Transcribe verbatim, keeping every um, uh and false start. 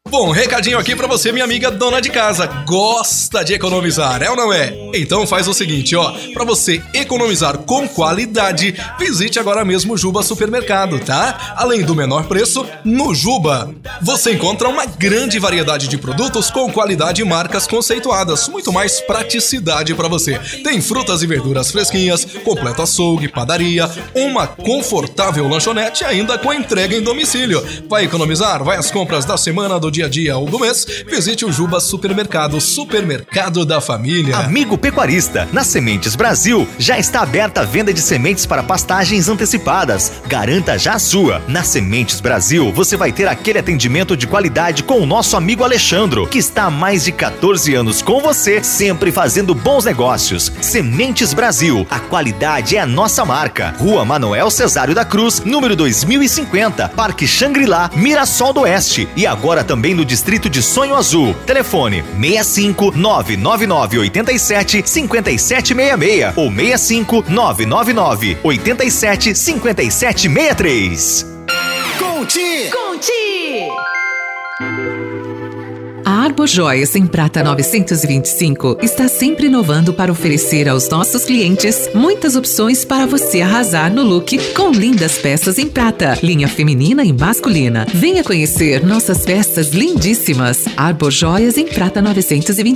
Bom, recadinho aqui pra você, minha amiga dona de casa. Gosta de economizar, é ou não é? Então faz o seguinte, ó. Pra você economizar com qualidade, visite agora mesmo o Juba Supermercado, tá? Além do menor preço, no Juba você encontra uma grande variedade de produtos com qualidade e marcas conceituadas. Muito mais praticidade pra você. Tem frutas e verduras fresquinhas, completo açougue, padaria, uma confortável lanchonete ainda com entrega em domicílio. Vai economizar? Vai às compras da semana, do dia a dia ou do mês? Visite o Juba Supermercado, supermercado da família. Amigo pecuarista, na Sementes Brasil já está aberta a venda de sementes para pastagens antecipadas. Garanta já a sua. Na Sementes Brasil você vai ter aquele atendimento de qualidade com o nosso amigo Alexandro, que está há mais de quatorze anos com você, sempre fazendo bons negócios. Sementes Brasil, a qualidade é a nossa marca. Rua Manoel Cesário da Cruz, número dois mil e cinquenta, Parque Xangri-Lá, Mirassol do Oeste. E agora também no distrito de Sonho Azul. Telefone seis cinco nove nove nove oito sete cinco sete seis seis ou seis cinco nove nove nove oito sete cinco sete seis três. Conti! Conti! A Arbor Joias em Prata novecentos e vinte e cinco está sempre inovando para oferecer aos nossos clientes muitas opções para você arrasar no look com lindas peças em prata, linha feminina e masculina. Venha conhecer nossas peças lindíssimas. Arbor Joias em Prata novecentos e vinte e cinco.